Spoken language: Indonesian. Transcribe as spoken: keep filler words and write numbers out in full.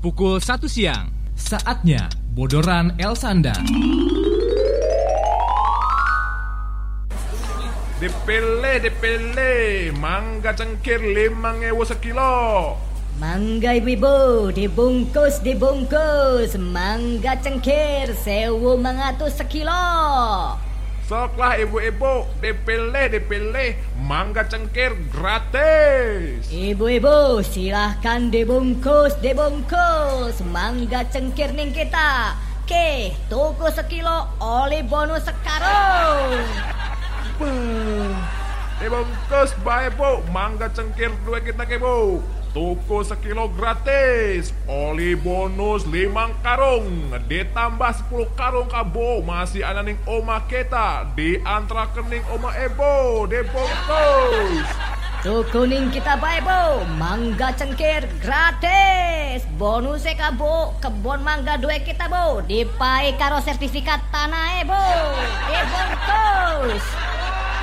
Pukul satu siang, saatnya Bodoran Elsanda. Dipele, dipele, mangga cengkir limang ewu sekilo. Mangga ibu-ibu, dibungkus, dibungkus. Mangga cengkir, sewu mangatus sekilo. Soklah ibu-ibu, dipele, dipele, mangga cengkir gratis. Ibu-ibu, silahkan dibungkus, dibungkus. Mangga cengkir ning kita. Ke, tuku sekilo, oleh bonus sekarung. Dibungkus bae bu, mangga cengkir dua kita ke bu. Tuku sekilo gratis, oli bonus limang karung, ditambah sepuluh karung kabo masih ada ning oma kita, diantra kening oma ebo, dibungkus. Tuku ning kita bae bu, mangga cengkir gratis. Bonusnya kabo, kebon mangga dua kita bu, dipai karo sertifikat tanah bu, dibungkus.